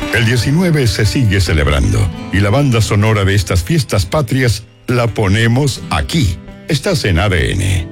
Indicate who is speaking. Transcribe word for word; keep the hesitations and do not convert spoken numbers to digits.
Speaker 1: El diecinueve se sigue celebrando y la banda sonora de estas fiestas patrias la ponemos aquí. Estás en A D N.